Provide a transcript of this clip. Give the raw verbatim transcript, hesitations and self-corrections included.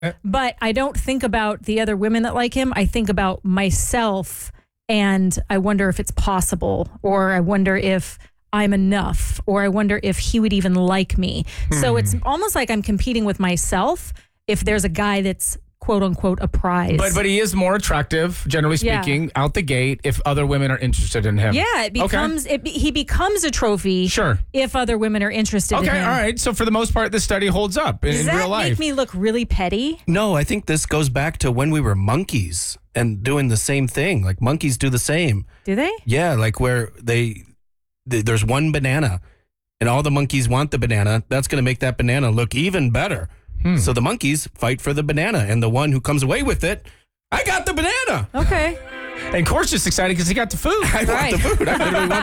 but I don't think about the other women that like him. I think about myself, and I wonder if it's possible, or I wonder if I'm enough, or I wonder if he would even like me. Hmm. So it's almost like I'm competing with myself if there's a guy that's quote unquote a prize. But but he is more attractive, generally speaking, yeah. out the gate if other women are interested in him. Yeah, it becomes okay. it, he becomes a trophy. Sure. If other women are interested okay, in him. Okay, all right. So for the most part, this study holds up in, Does in that real life. make me look really petty? No, I think this goes back to when we were monkeys and doing the same thing. Like monkeys do the same. Do they? Yeah, like where they, they there's one banana and all the monkeys want the banana. That's going to make that banana look even better. Hmm. So the monkeys fight for the banana, and the one who comes away with it, I got the banana. Okay. And Court's just excited because he got the food. I right. want the food. I literally want